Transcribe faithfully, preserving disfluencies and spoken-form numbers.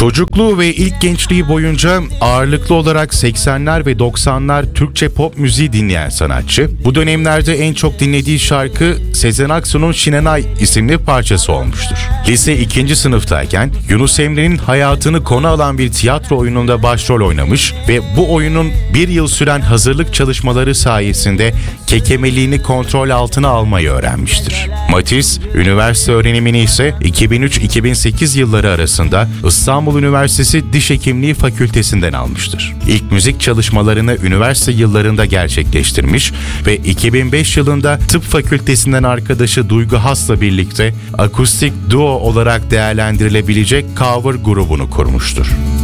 Çocukluğu ve ilk gençliği boyunca ağırlıklı olarak seksenler ve doksanlar Türkçe pop müziği dinleyen sanatçı, bu dönemlerde en çok dinlediği şarkı Sezen Aksu'nun Şinanay isimli parçası olmuştur. Lise ikinci sınıftayken Yunus Emre'nin hayatını konu alan bir tiyatro oyununda başrol oynamış ve bu oyunun bir yıl süren hazırlık çalışmaları sayesinde kekemeliğini kontrol altına almayı öğrenmiştir. Matiz, üniversite öğrenimini ise iki bin üç iki bin sekiz yılları arasında İstanbul Üniversitesi Diş Hekimliği Fakültesinden almıştır. İlk müzik çalışmalarını üniversite yıllarında gerçekleştirmiş ve iki bin beş yılında Tıp Fakültesinden arkadaşı Duygu Has'la birlikte akustik duo olarak değerlendirilebilecek cover grubunu kurmuştur.